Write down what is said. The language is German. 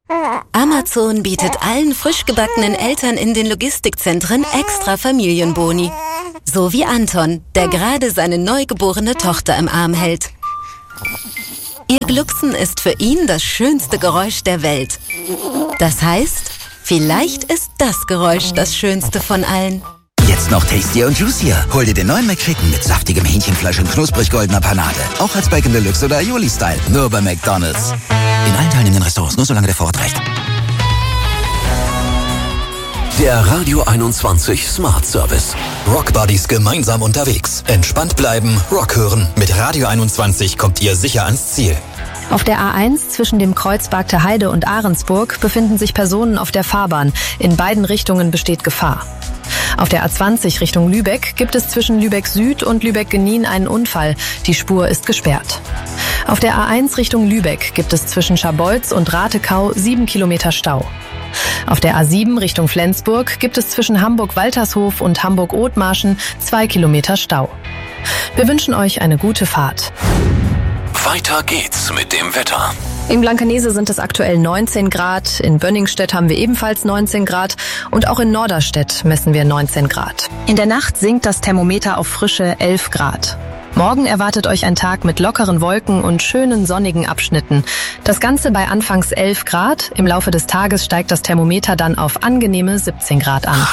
Amazon bietet allen frisch gebackenen Eltern in den Logistikzentren extra Familienboni. So wie Anton, der gerade seine neugeborene Tochter im Arm hält. Ihr Glucksen ist für ihn das schönste Geräusch der Welt. Das heißt, vielleicht ist das Geräusch das schönste von allen. Jetzt noch tastier und juicier. Hol dir den neuen McChicken mit saftigem Hähnchenfleisch und knusprig goldener Panade. Auch als Bacon Deluxe oder Aioli-Style. Nur bei McDonald's. In allen teilnehmenden Restaurants, nur solange der Vorrat reicht. Der Radio 21 Smart Service. Rock Buddies gemeinsam unterwegs. Entspannt bleiben, Rock hören. Mit Radio 21 kommt ihr sicher ans Ziel. Auf der A1 zwischen dem Kreuz Bargte Heide und Ahrensburg befinden sich Personen auf der Fahrbahn. In beiden Richtungen besteht Gefahr. Auf der A20 Richtung Lübeck gibt es zwischen Lübeck Süd und Lübeck-Genien einen Unfall. Die Spur ist gesperrt. Auf der A1 Richtung Lübeck gibt es zwischen Scharbeutz und Ratekau 7 Kilometer Stau. Auf der A7 Richtung Flensburg gibt es zwischen Hamburg-Waltershof und Hamburg-Othmarschen 2 Kilometer Stau. Wir wünschen euch eine gute Fahrt. Weiter geht's mit dem Wetter. In Blankenese sind es aktuell 19 Grad, in Bönningstedt haben wir ebenfalls 19 Grad und auch in Norderstedt messen wir 19 Grad. In der Nacht sinkt das Thermometer auf frische 11 Grad. Morgen erwartet euch ein Tag mit lockeren Wolken und schönen sonnigen Abschnitten. Das Ganze bei anfangs 11 Grad. Im Laufe des Tages steigt das Thermometer dann auf angenehme 17 Grad an.